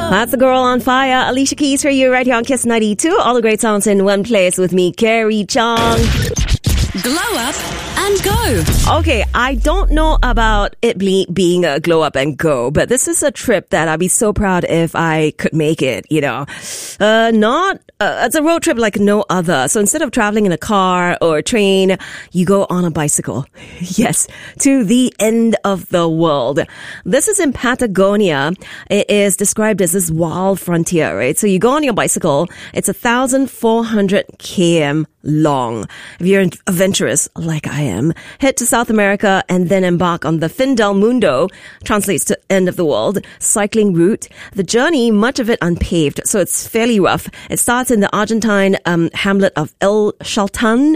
That's the girl on fire. Alicia Keys for you right here on Kiss 92. All the great songs in one place with me, Carrie Chong. Glow up and go. Okay, I don't know about it being a glow up and go, but this is a trip that I'd be so proud if I could make it, you know. It's a road trip like no other. So instead of traveling in a car or a train, you go on a bicycle. Yes, to the end of the world. This is in Patagonia. It is described as this wild frontier, right? So you go on your bicycle. It's 1,400 km long. If you're adventurous like I am, head to South America and then embark on the Fin del Mundo, translates to end of the world, cycling route. The journey, much of it unpaved, so it's fairly rough. It starts in the Argentine hamlet of El Chaltén